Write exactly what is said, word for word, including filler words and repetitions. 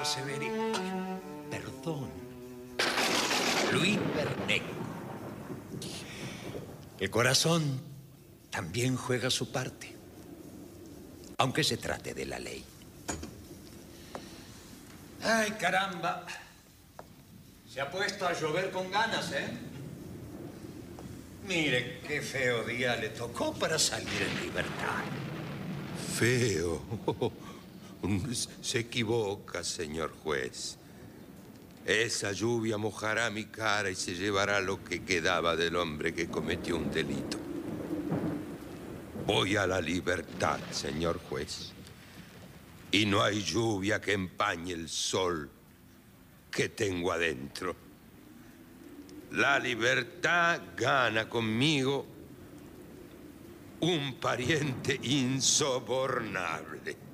Severi. Perdón. Luis Bernet. El corazón también juega su parte, aunque se trate de la ley. Ay, caramba. Se ha puesto a llover con ganas, ¿eh? Mire, qué feo día le tocó para salir en libertad. Feo. Se equivoca, señor juez. Esa lluvia mojará mi cara y se llevará lo que quedaba del hombre que cometió un delito. Voy a la libertad, señor juez. Y no hay lluvia que empañe el sol que tengo adentro. La libertad gana conmigo un pariente insobornable.